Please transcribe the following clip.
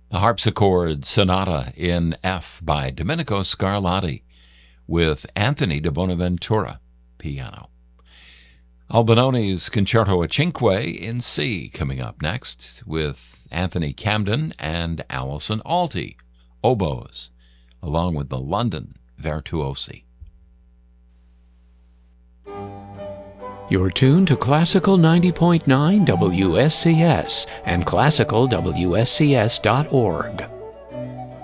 The harpsichord sonata in F by Domenico Scarlatti with Anthony de Bonaventura, piano. Albanone's Concerto a Cinque in C coming up next with Anthony Camden and Allison Alty, oboes, along with the London Virtuosi. You're tuned to Classical 90.9 WSCS and classicalwscs.org.